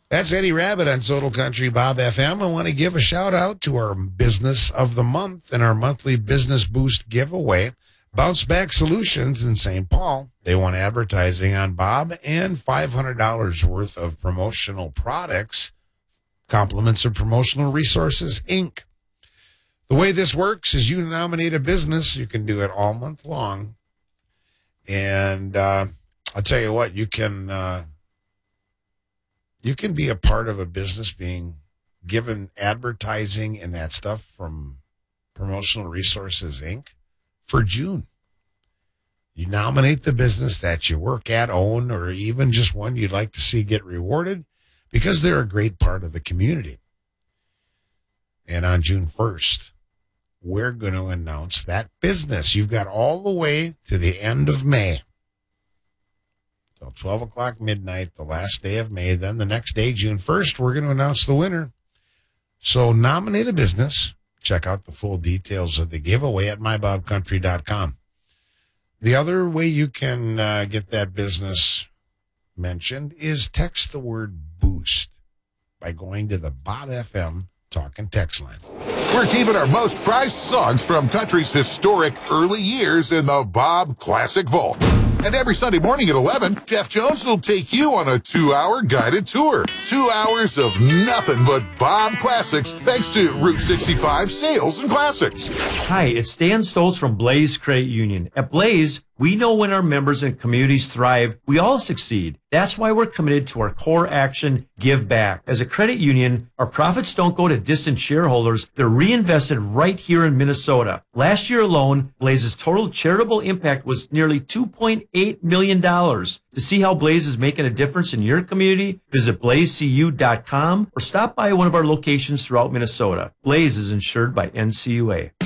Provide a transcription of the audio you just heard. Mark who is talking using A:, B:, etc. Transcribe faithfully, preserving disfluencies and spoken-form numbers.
A: That's Eddie Rabbit on Total Country Bob F M. I want to give a shout out to our business of the month and our monthly Business Boost giveaway. Bounce Back Solutions in Saint Paul. They want advertising on Bob and five hundred dollars worth of promotional products. Compliments of Promotional Resources, Incorporated. The way this works is you nominate a business. You can do it all month long. And uh, I'll tell you what, you can... Uh, You can be a part of a business being given advertising and that stuff from Promotional Resources, Incorporated for June. You nominate the business that you work at, own, or even just one you'd like to see get rewarded because they're a great part of the community. And on June first, we're going to announce that business. You've got all the way to the end of May. Till twelve o'clock midnight, the last day of May. Then the next day, June first, we're going to announce the winner. So nominate a business. Check out the full details of the giveaway at my bob country dot com. The other way you can uh, get that business mentioned is text the word BOOST by going to the Bob F M Talk and Text line.
B: We're keeping our most prized songs from country's historic early years in the Bob Classic Vault. And every Sunday morning at eleven, Jeff Jones will take you on a two-hour guided tour. Two hours of nothing but Bob classics, thanks to Route sixty-five Sales and Classics.
C: Hi, it's Dan Stoltz from Blaze Credit Union. At Blaze, we know when our members and communities thrive, we all succeed. That's why we're committed to our core action, Give Back. As a credit union, our profits don't go to distant shareholders. They're reinvested right here in Minnesota. Last year alone, Blaze's total charitable impact was nearly two point eight million dollars. To see how Blaze is making a difference in your community, visit blaze c u dot com or stop by one of our locations throughout Minnesota. Blaze is insured by N C U A.